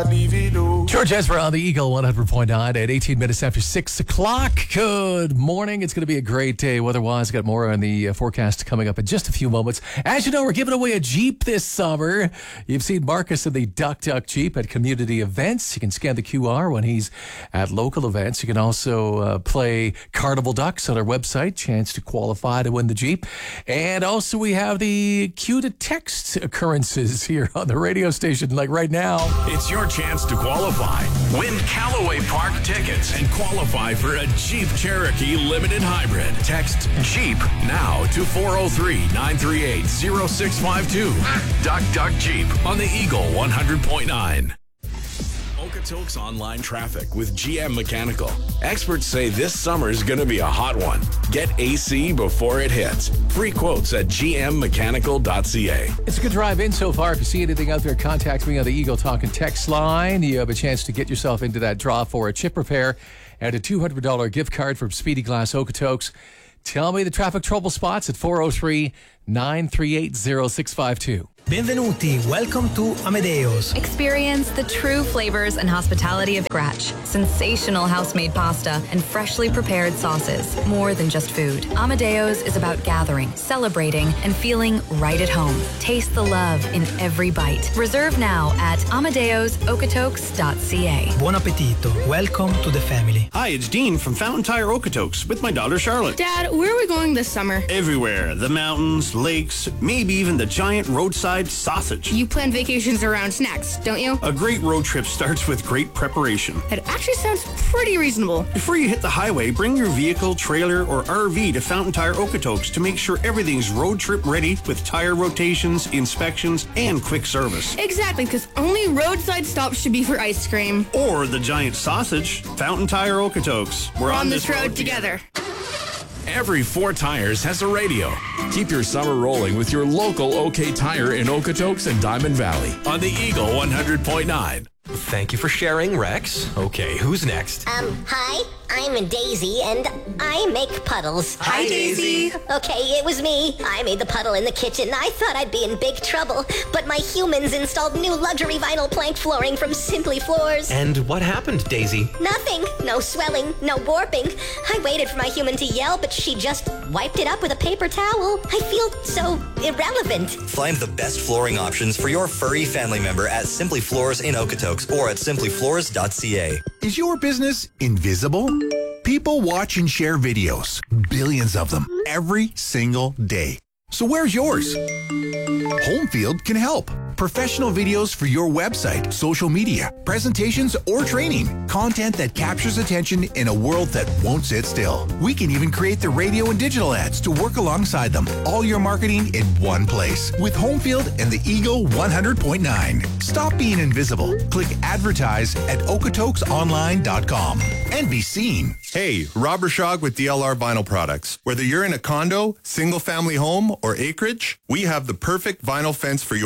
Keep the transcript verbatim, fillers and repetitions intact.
George Ezra on the Eagle one hundred point nine at eighteen minutes after six o'clock. Good morning. It's going to be a great day. Weather-wise, got more on the uh, forecast coming up in just a few moments. As you know, we're giving away a Jeep this summer. You've seen Marcus in the Duck Duck Jeep at community events. You can scan the Q R when he's at local events. You can also uh, play Carnival Ducks on our website. Chance to qualify to win the Jeep. And also we have the cue to text occurrences here on the radio station, like right now. It's your chance to qualify. Win Callaway Park tickets and qualify for a Jeep Cherokee Limited Hybrid. Text Jeep now to four oh three, nine three eight, oh six five two. Duck Duck Jeep on the Eagle one hundred point nine. Okotoks online traffic with G M Mechanical. Experts say this summer is going to be a hot one. Get A C before it hits. Free quotes at g m mechanical dot c a. It's a good drive in so far. If you see anything out there, contact me on the Eagle Talk and Text line. You have a chance to get yourself into that draw for a chip repair and a two hundred dollars gift card from Speedy Glass Okotoks. Tell me the traffic trouble spots at four oh three, nine three eight, oh six five two. Benvenuti. Welcome to Amadeus. Experience the true flavors and hospitality of Scratch. Sensational house-made pasta and freshly prepared sauces. More than just food. Amadeus is about gathering, celebrating, and feeling right at home. Taste the love in every bite. Reserve now at amadeus okotoks dot c a. Buon appetito. Welcome to the family. Hi, it's Dean from Fountain Tire Okotoks with my daughter Charlotte. Dad, where are we going this summer? Everywhere. The mountains, lakes, maybe even the giant roadside sausage. You plan vacations around snacks, don't you? A great road trip starts with great preparation. It actually sounds pretty reasonable. Before you hit the highway, bring your vehicle, trailer, or R V to Fountain Tire Okotoks to make sure everything's road trip ready with tire rotations, inspections, and quick service. Exactly, because only roadside stops should be for ice cream. Or the giant sausage. Fountain Tire Okotoks. We're, We're on, on this road, road together. together. Every Four Tires has a radio. Keep your summer rolling with your local OK Tire in Okotoks and Diamond Valley on the Eagle one hundred point nine. Thank you for sharing, Rex. Okay, who's next? Um, hi, I'm Daisy, and I make puddles. Hi, Daisy. Okay, it was me. I made the puddle in the kitchen. I thought I'd be in big trouble, but my humans installed new luxury vinyl plank flooring from Simply Floors. And what happened, Daisy? Nothing. No swelling, no warping. I waited for my human to yell, but she just wiped it up with a paper towel. I feel so irrelevant. Find the best flooring options for your furry family member at Simply Floors in Okotoks or at simply floors dot c a. Is your business invisible? People watch and share videos, billions of them, every single day. So where's yours? Homefield can help. Professional videos for your website, social media, presentations, or training. Content that captures attention in a world that won't sit still. We can even create the radio and digital ads to work alongside them. All your marketing in one place. With Homefield and the Eagle one hundred point nine. Stop being invisible. Click advertise at okotoks online dot com and be seen. Hey, Rob Rashog with D L R Vinyl Products. Whether you're in a condo, single-family home, or acreage, we have the perfect vinyl fence for your